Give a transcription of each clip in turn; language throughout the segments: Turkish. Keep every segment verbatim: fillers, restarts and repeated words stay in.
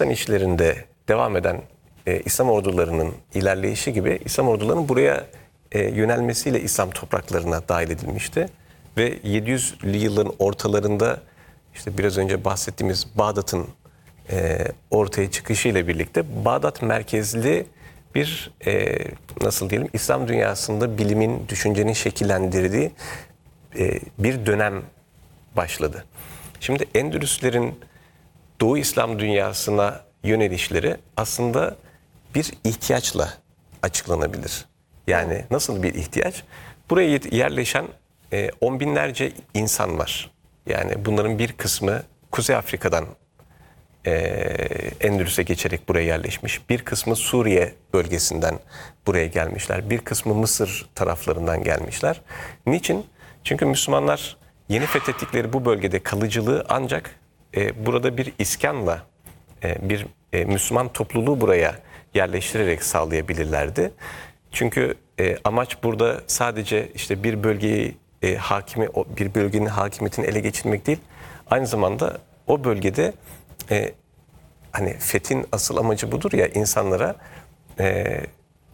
Kürdistan işlerinde devam eden e, İslam ordularının ilerleyişi gibi İslam ordularının buraya e, yönelmesiyle İslam topraklarına dahil edilmişti. Ve yedi yüzlü yılların ortalarında işte biraz önce bahsettiğimiz Bağdat'ın e, ortaya çıkışıyla birlikte Bağdat merkezli bir e, nasıl diyelim İslam dünyasında bilimin, düşüncenin şekillendirdiği e, bir dönem başladı. Şimdi Endülüslerin Doğu İslam dünyasına yönelişleri aslında bir ihtiyaçla açıklanabilir. Yani nasıl bir ihtiyaç? Buraya yerleşen e, on binlerce insan var. Yani bunların bir kısmı Kuzey Afrika'dan e, Endülüs'e geçerek buraya yerleşmiş. Bir kısmı Suriye bölgesinden buraya gelmişler. Bir kısmı Mısır taraflarından gelmişler. Niçin? Çünkü Müslümanlar yeni fethettikleri bu bölgede kalıcılığı ancak e, burada bir iskanla e, bir e, Müslüman topluluğu buraya yerleştirerek sağlayabilirlerdi. Çünkü e, amaç burada sadece işte bir bölgeyi e, hakimi bir bölgenin hakimiyetini ele geçirmek değil, aynı zamanda o bölgede e, hani fethin asıl amacı budur ya, insanlara e,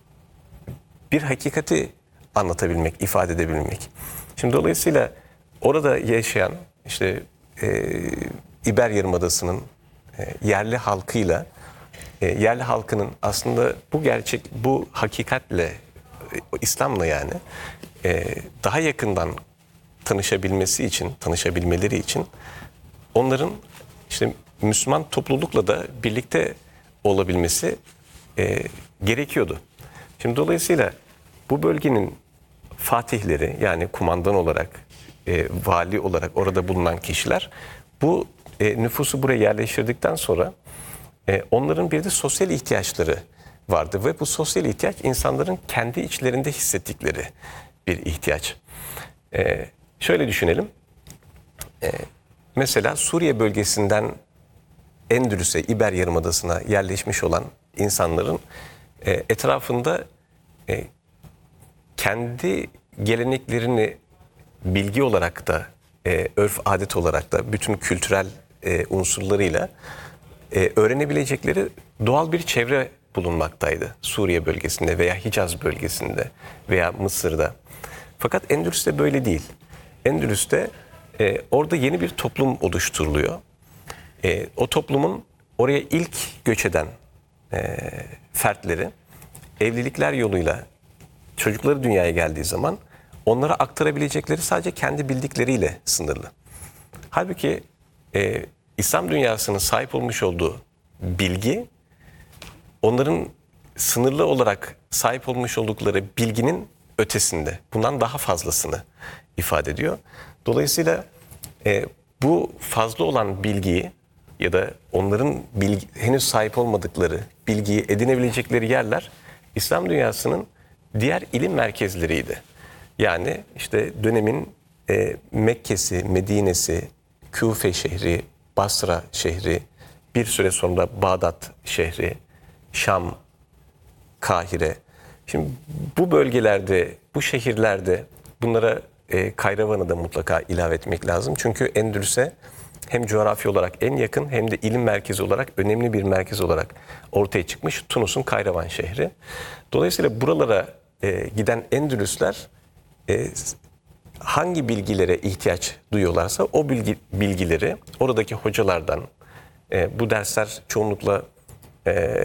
bir hakikati anlatabilmek, ifade edebilmek. Şimdi dolayısıyla orada yaşayan işte e, İber Yarımadası'nın e, yerli halkıyla e, yerli halkının aslında bu gerçek, bu hakikatle, e, İslam'la yani e, daha yakından tanışabilmesi için, tanışabilmeleri için onların işte Müslüman toplulukla da birlikte olabilmesi e, gerekiyordu. Şimdi dolayısıyla bu bölgenin fatihleri, yani kumandan olarak, e, vali olarak orada bulunan kişiler bu e, nüfusu buraya yerleştirdikten sonra e, onların bir de sosyal ihtiyaçları vardı ve bu sosyal ihtiyaç insanların kendi içlerinde hissettikleri bir ihtiyaç. E, şöyle düşünelim. E, mesela Suriye bölgesinden Endülüs'e, İber Yarımadası'na yerleşmiş olan insanların e, etrafında e, kendi geleneklerini bilgi olarak da, e, örf adet olarak da bütün kültürel e, unsurlarıyla e, öğrenebilecekleri doğal bir çevre bulunmaktaydı. Suriye bölgesinde veya Hicaz bölgesinde veya Mısır'da. Fakat Endülüs'te böyle değil. Endülüs'te e, orada yeni bir toplum oluşturuluyor. E, o toplumun oraya ilk göç eden e, fertleri evlilikler yoluyla çocukları dünyaya geldiği zaman onlara aktarabilecekleri sadece kendi bildikleriyle sınırlı. Halbuki e, İslam dünyasının sahip olmuş olduğu bilgi, onların sınırlı olarak sahip olmuş oldukları bilginin ötesinde, bundan daha fazlasını ifade ediyor. Dolayısıyla e, bu fazla olan bilgiyi ya da onların bilgi, henüz sahip olmadıkları bilgiyi edinebilecekleri yerler İslam dünyasının diğer ilim merkezleriydi. Yani işte dönemin e, Mekke'si, Medine'si, Küfe şehri, Basra şehri, bir süre sonra Bağdat şehri, Şam, Kahire. Şimdi bu bölgelerde, bu şehirlerde bunlara e, Kayravan'ı da mutlaka ilave etmek lazım. Çünkü Endülüs'e hem coğrafi olarak en yakın hem de ilim merkezi olarak önemli bir merkez olarak ortaya çıkmış Tunus'un Kayravan şehri. Dolayısıyla buralara e, giden Endülüsler e, hangi bilgilere ihtiyaç duyuyorlarsa o bilgi, bilgileri oradaki hocalardan, e, bu dersler çoğunlukla e,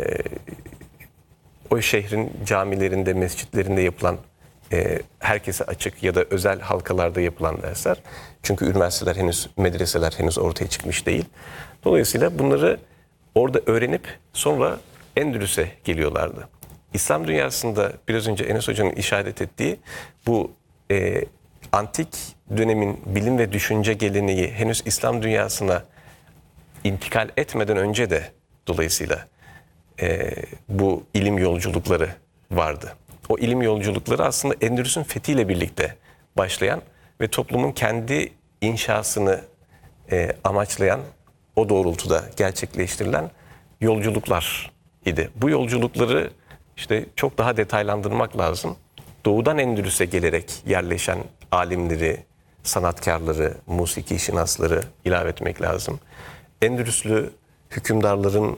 o şehrin camilerinde, mescitlerinde yapılan, e, herkese açık ya da özel halkalarda yapılan dersler. Çünkü üniversiteler henüz, medreseler henüz ortaya çıkmış değil. Dolayısıyla bunları orada öğrenip sonra Endülüs'e geliyorlardı. İslam dünyasında biraz önce Enes Hoca'nın işaret ettiği bu e, antik dönemin bilim ve düşünce geleneği henüz İslam dünyasına intikal etmeden önce de dolayısıyla e, bu ilim yolculukları vardı. O ilim yolculukları aslında Endülüs'ün fethiyle birlikte başlayan ve toplumun kendi inşasını e, amaçlayan, o doğrultuda gerçekleştirilen yolculuklar idi. Bu yolculukları işte çok daha detaylandırmak lazım. Doğudan Endülüs'e gelerek yerleşen alimleri, sanatkarları, musiki şinasları ilave etmek lazım. Endülüslü hükümdarların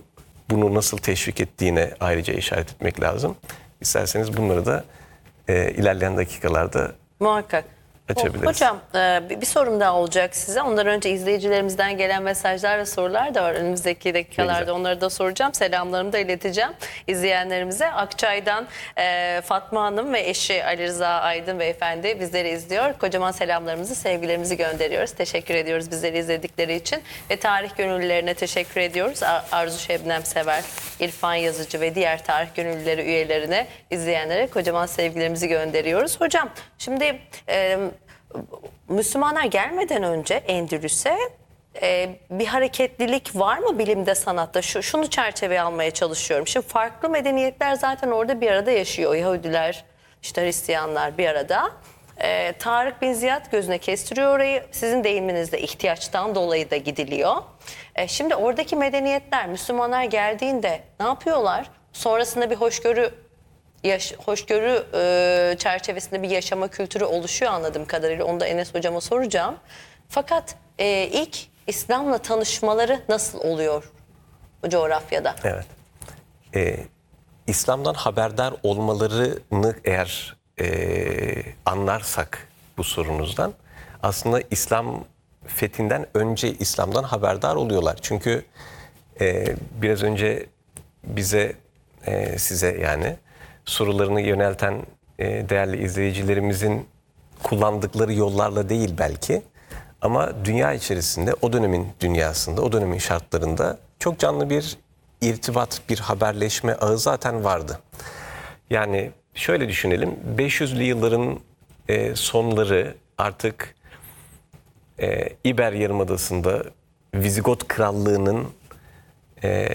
bunu nasıl teşvik ettiğine ayrıca işaret etmek lazım. İsterseniz bunları da e, ilerleyen dakikalarda Muhakkak. açabiliriz. Hocam bir bir sorum daha olacak size. Ondan önce izleyicilerimizden gelen mesajlar ve sorular da var. Önümüzdeki dakikalarda onları da soracağım. Selamlarımı da ileteceğim izleyenlerimize. Akçay'dan e, Fatma Hanım ve eşi Ali Rıza Aydın Beyefendi bizleri izliyor. Kocaman selamlarımızı, sevgilerimizi gönderiyoruz. Teşekkür ediyoruz bizleri izledikleri için. Ve tarih gönüllülerine teşekkür ediyoruz. Ar- Arzu Şebnem Sever, İrfan Yazıcı ve diğer tarih gönüllüleri üyelerine, izleyenlere kocaman sevgilerimizi gönderiyoruz. Hocam şimdi e, Müslümanlar gelmeden önce Endülüs'e e, bir hareketlilik var mı bilimde, sanatta? Şu, şunu çerçeveye almaya çalışıyorum. Şimdi farklı medeniyetler zaten orada bir arada yaşıyor. Yahudiler, işte Hristiyanlar bir arada. E, Tarık bin Ziyad gözüne kestiriyor orayı. Sizin deyiminizde ihtiyaçtan dolayı da gidiliyor. E, şimdi oradaki medeniyetler Müslümanlar geldiğinde ne yapıyorlar? Sonrasında bir hoşgörü Yaş, hoşgörü e, çerçevesinde bir yaşama kültürü oluşuyor anladığım kadarıyla. Onu da Enes Hocam'a soracağım. Fakat e, ilk İslam'la tanışmaları nasıl oluyor bu coğrafyada? Evet. Ee, İslam'dan haberdar olmalarını eğer e, anlarsak bu sorunuzdan, aslında İslam fethinden önce İslam'dan haberdar oluyorlar. Çünkü e, biraz önce bize, e, size yani sorularını yönelten e, değerli izleyicilerimizin kullandıkları yollarla değil belki, ama dünya içerisinde, o dönemin dünyasında, o dönemin şartlarında çok canlı bir irtibat, bir haberleşme ağı zaten vardı. Yani şöyle düşünelim, beş yüzlü yılların e, sonları artık e, İber Yarımadası'nda Vizigot Krallığı'nın e,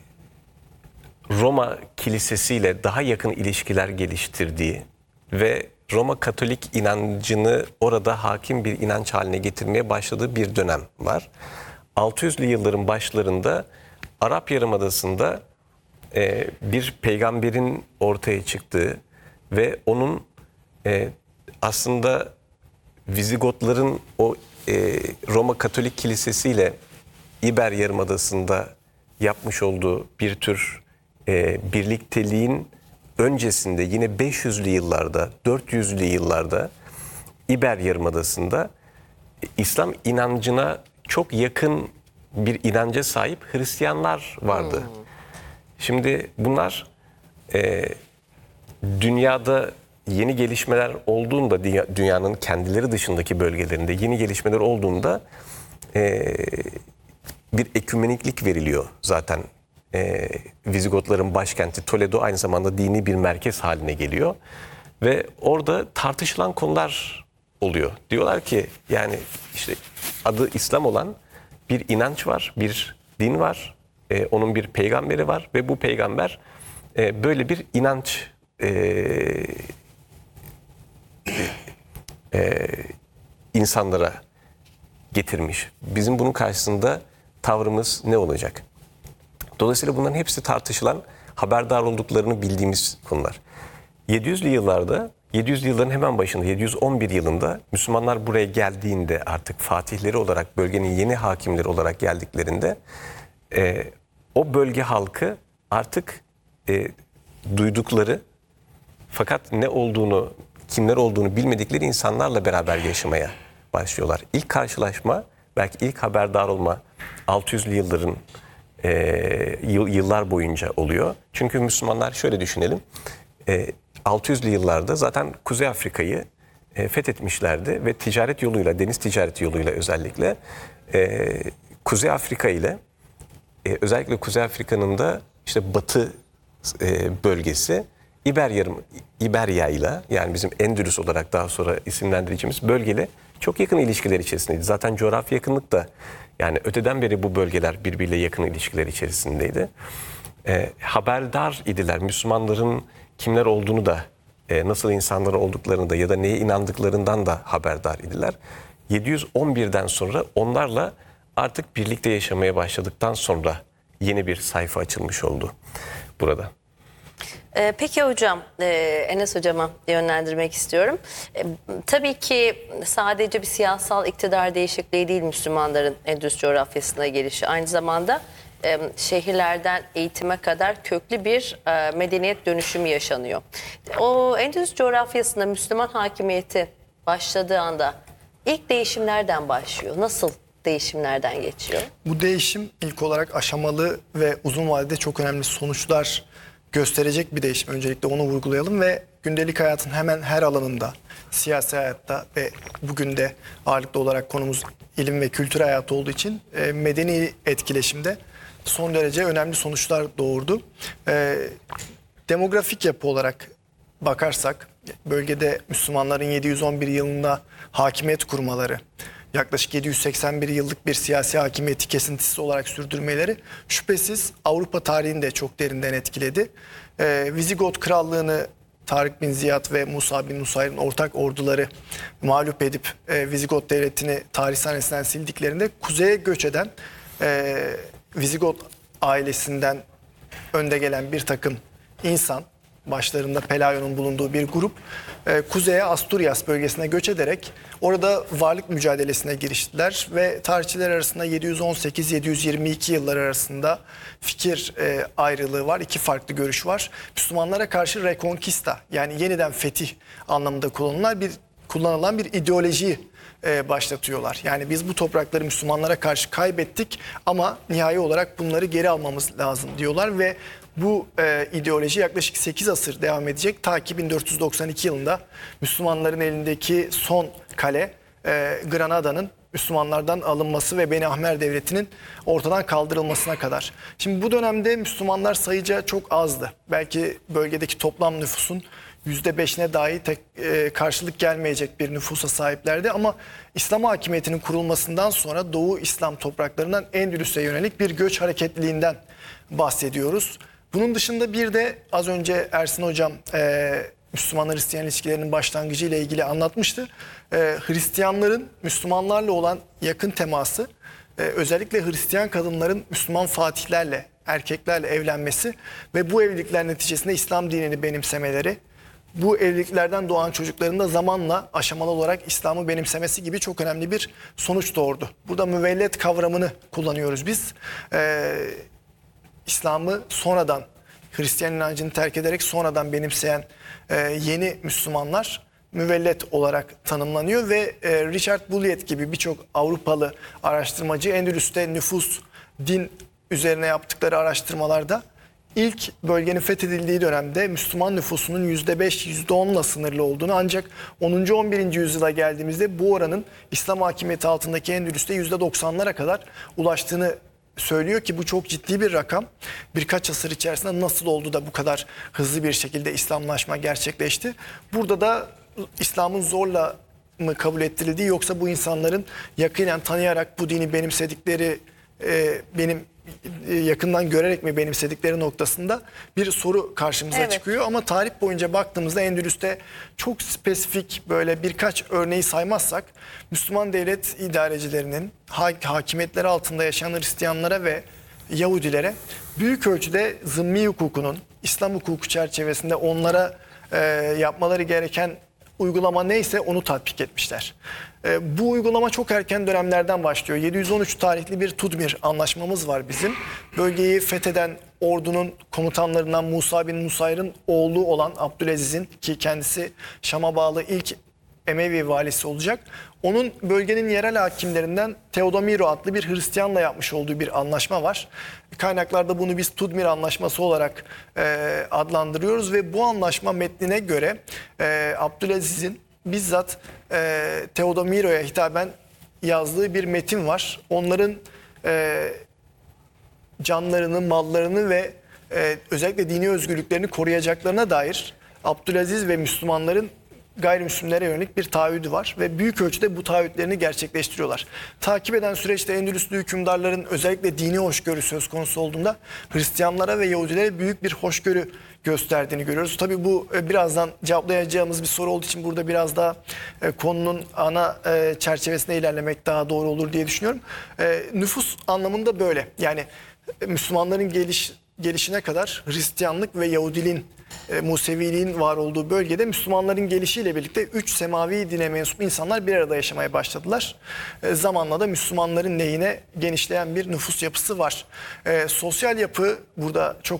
Roma Kilisesi'yle daha yakın ilişkiler geliştirdiği ve Roma Katolik inancını orada hakim bir inanç haline getirmeye başladığı bir dönem var. altı yüzlü yılların başlarında Arap Yarımadası'nda e, bir peygamberin ortaya çıktığı ve onun e, aslında Vizigotların o e, Roma Katolik Kilisesi ile İber Yarımadası'nda yapmış olduğu bir tür e, birlikteliğin öncesinde, yine beş yüzlü yıllarda, dört yüzlü yıllarda İber Yarımadası'nda e, İslam inancına çok yakın bir inanca sahip Hristiyanlar vardı. Hmm. Şimdi bunlar e, dünyada yeni gelişmeler olduğunda, dünya, dünyanın kendileri dışındaki bölgelerinde yeni gelişmeler olduğunda e, bir ekümeniklik veriliyor zaten. E, Vizigotların başkenti Toledo aynı zamanda dini bir merkez haline geliyor. Ve orada tartışılan konular oluyor. Diyorlar ki yani işte adı İslam olan bir inanç var, bir din var. E, onun bir peygamberi var ve bu peygamber e, böyle bir inanç e, e, insanlara getirmiş. Bizim bunun karşısında tavrımız ne olacak? Dolayısıyla bunların hepsi tartışılan, haberdar olduklarını bildiğimiz konular. yedi yüzlü yıllarda, yedi yüzlü yılların hemen başında, yedi yüz on bir yılında Müslümanlar buraya geldiğinde, artık fatihleri olarak, bölgenin yeni hakimleri olarak geldiklerinde e, o bölge halkı artık e, duydukları fakat ne olduğunu, kimler olduğunu bilmedikleri insanlarla beraber yaşamaya başlıyorlar. İlk karşılaşma, belki ilk haberdar olma altı yüzlü yılların e, yıllar boyunca oluyor. Çünkü Müslümanlar, şöyle düşünelim, e, altı yüzlü yıllarda zaten Kuzey Afrika'yı e, fethetmişlerdi ve ticaret yoluyla, deniz ticareti yoluyla özellikle e, Kuzey Afrika ile e, özellikle Kuzey Afrika'nın da işte batı e, bölgesi İber yarım İberya ile, yani bizim Endülüs olarak daha sonra isimlendireceğimiz bölgeyle çok yakın ilişkiler içerisindeydi. Zaten coğrafi yakınlık da, yani öteden beri bu bölgeler birbiriyle yakın ilişkiler içerisindeydi. E, haberdar idiler. Müslümanların kimler olduğunu da, e, nasıl insanlar olduklarını da ya da neye inandıklarından da haberdar idiler. yedi yüz on birden sonra onlarla artık birlikte yaşamaya başladıktan sonra yeni bir sayfa açılmış oldu burada. Ee, peki hocam, e, Enes hocama yönlendirmek istiyorum. E, tabii ki sadece bir siyasal iktidar değişikliği değil Müslümanların Endülüs coğrafyasına gelişi. Aynı zamanda e, şehirlerden eğitime kadar köklü bir e, medeniyet dönüşümü yaşanıyor. O Endülüs coğrafyasında Müslüman hakimiyeti başladığı anda ilk değişim nereden başlıyor? Nasıl değişimlerden geçiyor? Bu değişim ilk olarak aşamalı ve uzun vadede çok önemli sonuçlar gösterecek bir değişim. Öncelikle onu vurgulayalım ve gündelik hayatın hemen her alanında, siyasi hayatta ve bugün de ağırlıklı olarak konumuz ilim ve kültür hayatı olduğu için e, medeni etkileşimde son derece önemli sonuçlar doğurdu. E, demografik yapı olarak bakarsak bölgede Müslümanların yedi yüz on bir yılında hakimiyet kurmaları, yaklaşık yedi yüz seksen bir yıllık bir siyasi hakimiyeti kesintisiz olarak sürdürmeleri şüphesiz Avrupa tarihini de çok derinden etkiledi. Ee, Vizigot Krallığı'nı Tarık bin Ziyad ve Musa bin Nusayr'ın ortak orduları mağlup edip e, Vizigot devletini tarih sahnesinden sildiklerinde kuzeye göç eden e, Vizigot ailesinden önde gelen bir takım insan, başlarında Pelayon'un bulunduğu bir grup e, kuzeye Asturias bölgesine göç ederek orada varlık mücadelesine giriştiler ve tarihçiler arasında yedi yüz on sekiz yedi yüz yirmi iki yılları arasında fikir e, ayrılığı var. İki farklı görüş var. Müslümanlara karşı Reconquista, yani yeniden fetih anlamında kullanılan bir kullanılan bir ideoloji e, başlatıyorlar. Yani biz bu toprakları Müslümanlara karşı kaybettik ama nihai olarak bunları geri almamız lazım diyorlar ve bu e, ideoloji yaklaşık sekiz asır devam edecek. Ta ki bin dört yüz doksan iki yılında Müslümanların elindeki son kale e, Granada'nın Müslümanlardan alınması ve Beni Ahmer Devleti'nin ortadan kaldırılmasına kadar. Şimdi bu dönemde Müslümanlar sayıca çok azdı. Belki bölgedeki toplam nüfusun yüzde beşine dahi tek, e, karşılık gelmeyecek bir nüfusa sahiplerdi. Ama İslam hakimiyetinin kurulmasından sonra Doğu İslam topraklarından Endülüs'e yönelik bir göç hareketliliğinden bahsediyoruz. Bunun dışında bir de az önce Ersin Hocam e, Müslüman-Hristiyan ilişkilerinin başlangıcı ile ilgili anlatmıştı. E, Hristiyanların Müslümanlarla olan yakın teması, e, özellikle Hristiyan kadınların Müslüman fatihlerle, erkeklerle evlenmesi ve bu evlilikler neticesinde İslam dinini benimsemeleri, bu evliliklerden doğan çocukların da zamanla aşamalı olarak İslam'ı benimsemesi gibi çok önemli bir sonuç doğurdu. Burada müvellet kavramını kullanıyoruz biz. Ee, İslam'ı sonradan, Hristiyan inancını terk ederek sonradan benimseyen e, yeni Müslümanlar müvellet olarak tanımlanıyor ve e, Richard Bulliet gibi birçok Avrupalı araştırmacı Endülüs'te nüfus, din üzerine yaptıkları araştırmalarda İlk bölgenin fethedildiği dönemde Müslüman nüfusunun yüzde beş yüzde onla sınırlı olduğunu, ancak onuncu on birinci yüzyıla geldiğimizde bu oranın İslam hakimiyeti altındaki Endülüs'te yüzde doksanlara kadar ulaştığını söylüyor ki bu çok ciddi bir rakam. Birkaç asır içerisinde nasıl oldu da bu kadar hızlı bir şekilde İslamlaşma gerçekleşti? Burada da İslam'ın zorla mı kabul ettirildiği, yoksa bu insanların yakinen tanıyarak bu dini benimsedikleri, e, benim yakından görerek mi benimsedikleri noktasında bir soru karşımıza Evet. çıkıyor. Ama tarih boyunca baktığımızda Endülüs'te çok spesifik böyle birkaç örneği saymazsak Müslüman devlet idarecilerinin hakimiyetleri altında yaşayan Hristiyanlara ve Yahudilere büyük ölçüde zımmi hukukunun, İslam hukuku çerçevesinde onlara e, yapmaları gereken uygulama neyse onu tatbik etmişler. E, bu uygulama çok erken dönemlerden başlıyor. yedi yüz on üç tarihli bir Tudmir anlaşmamız var bizim. Bölgeyi fetheden ordunun komutanlarından Musa bin Nusayr'ın oğlu olan Abdülaziz'in, ki kendisi Şam'a bağlı ilk Emevi valisi olacak, onun bölgenin yerel hakimlerinden Teodomiro adlı bir Hristiyanla yapmış olduğu bir anlaşma var. Kaynaklarda bunu biz Tudmir Anlaşması olarak e, adlandırıyoruz ve bu anlaşma metnine göre e, Abdülaziz'in bizzat e, Teodomiro'ya hitaben yazdığı bir metin var. Onların e, canlarını, mallarını ve e, özellikle dini özgürlüklerini koruyacaklarına dair Abdülaziz ve Müslümanların gayrimüslimlere yönelik bir taahhüdü var ve büyük ölçüde bu taahhütlerini gerçekleştiriyorlar. Takip eden süreçte Endülüslü hükümdarların özellikle dini hoşgörü söz konusu olduğunda Hristiyanlara ve Yahudilere büyük bir hoşgörü gösterdiğini görüyoruz. Tabii bu birazdan cevaplayacağımız bir soru olduğu için burada biraz daha konunun ana çerçevesine ilerlemek daha doğru olur diye düşünüyorum. Nüfus anlamında böyle. Yani Müslümanların geliş gelişine kadar Hristiyanlık ve Yahudiliğin, e, Museviliğin var olduğu bölgede Müslümanların gelişiyle birlikte üç semavi dine mensup insanlar bir arada yaşamaya başladılar. E, zamanla da Müslümanların lehine genişleyen bir nüfus yapısı var. E, sosyal yapı burada çok